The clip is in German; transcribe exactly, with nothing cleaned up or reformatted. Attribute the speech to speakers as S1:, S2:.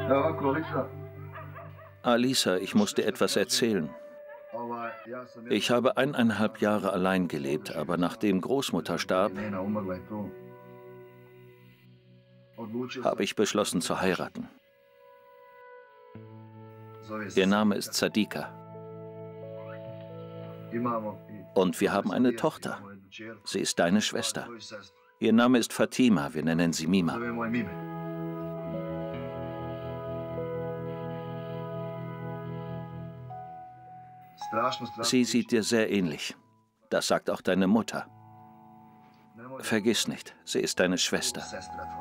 S1: Alisa, ich muss dir etwas erzählen. Ich habe eineinhalb Jahre allein gelebt, aber nachdem Großmutter starb, habe ich beschlossen zu heiraten. Ihr Name ist Sadika. Und wir haben eine Tochter. Sie ist deine Schwester. Ihr Name ist Fatima, wir nennen sie Mima. Sie sieht dir sehr ähnlich. Das sagt auch deine Mutter. Vergiss nicht, sie ist deine Schwester.